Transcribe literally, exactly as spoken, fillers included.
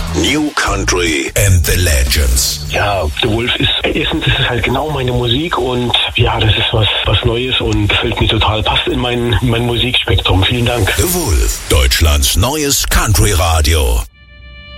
New Country and the Legends. Ja, The Wolf ist, erstens ist es halt genau meine Musik und ja, das ist was, was Neues und gefällt mir total, passt in mein, mein Musikspektrum. Vielen Dank. The Wolf, Deutschlands neues Country Radio.